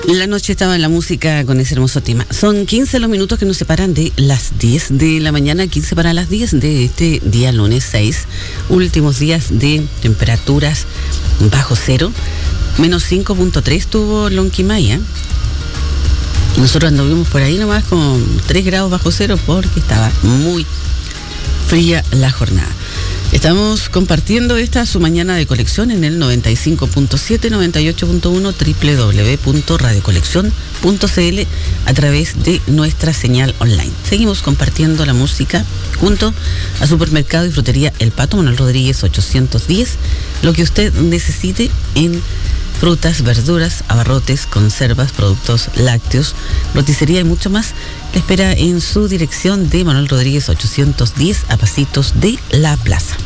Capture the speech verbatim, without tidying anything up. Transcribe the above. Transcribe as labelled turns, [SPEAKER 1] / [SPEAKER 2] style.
[SPEAKER 1] La noche estaba en la música con ese hermoso tema. Son quince los minutos que nos separan de las diez de la mañana, quince para las diez de este día lunes seis. Últimos días de temperaturas bajo cero. Menos cinco punto tres tuvo Lonquimaya. Nosotros anduvimos por ahí nomás con tres grados bajo cero porque estaba muy fría la jornada. Estamos compartiendo esta su mañana de colección en el noventa y cinco punto siete, noventa y ocho punto uno, doble u doble u doble u punto radio colección punto c l a través de nuestra señal online. Seguimos compartiendo la música junto a Supermercado y Frutería El Pato, Manuel Rodríguez ochocientos diez. Lo que usted necesite en frutas, verduras, abarrotes, conservas, productos lácteos, roticería y mucho más, le espera en su dirección de Manuel Rodríguez ochocientos diez a pasitos de la plaza.